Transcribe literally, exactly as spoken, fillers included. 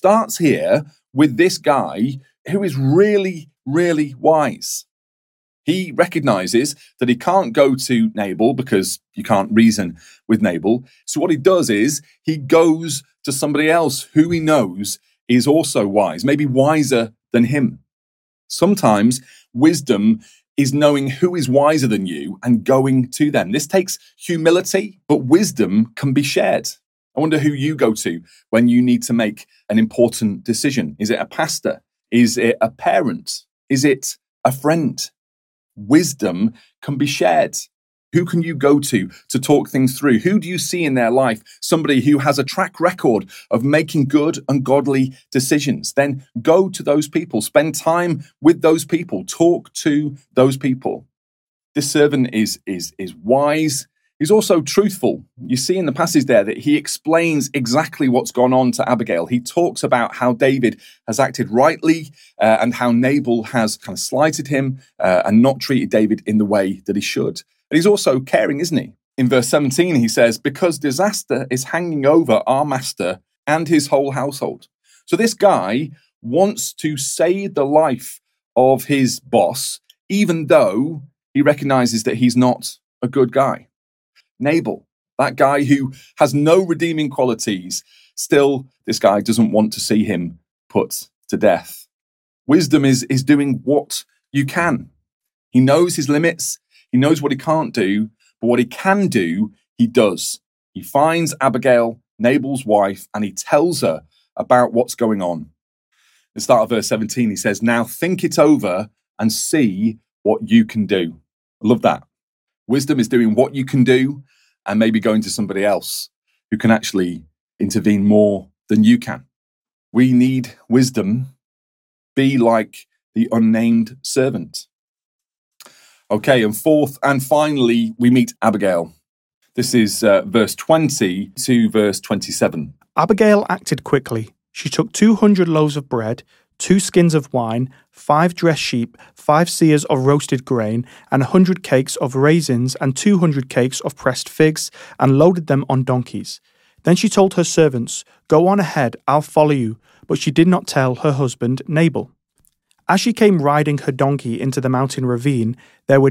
starts here with this guy who is really, really wise. He recognizes that he can't go to Nabal because you can't reason with Nabal. So what he does is he goes to somebody else who he knows is also wise, maybe wiser than him. Sometimes wisdom is knowing who is wiser than you and going to them. This takes humility, but wisdom can be shared. I wonder who you go to when you need to make an important decision. Is it a pastor? Is it a parent? Is it a friend? Wisdom can be shared. Who can you go to to talk things through? Who do you see in their life? Somebody who has a track record of making good and godly decisions. Then go to those people. Spend time with those people. Talk to those people. This servant is, is, is wise. He's also truthful. You see in the passage there that he explains exactly what's gone on to Abigail. He talks about how David has acted rightly uh, and how Nabal has kind of slighted him uh, and not treated David in the way that he should. But he's also caring, isn't he? In verse seventeen, he says, because disaster is hanging over our master and his whole household. So this guy wants to save the life of his boss, even though he recognizes that he's not a good guy. Nabal, that guy who has no redeeming qualities, still, this guy doesn't want to see him put to death. Wisdom is, is doing what you can. He knows his limits. He knows what he can't do, but what he can do, he does. He finds Abigail, Nabal's wife, and he tells her about what's going on. At the start of verse seventeen, he says, now think it over and see what you can do. I love that. Wisdom is doing what you can do and maybe going to somebody else who can actually intervene more than you can. We need wisdom. Be like the unnamed servant. Okay, and fourth and finally, we meet Abigail. This is uh, verse twenty to verse twenty-seven. Abigail acted quickly. She took two hundred loaves of bread, two skins of wine, five dressed sheep, five seahs of roasted grain, and a hundred cakes of raisins and two hundred cakes of pressed figs, and loaded them on donkeys. Then she told her servants, go on ahead, I'll follow you. But she did not tell her husband Nabal. As she came riding her donkey into the mountain ravine, there were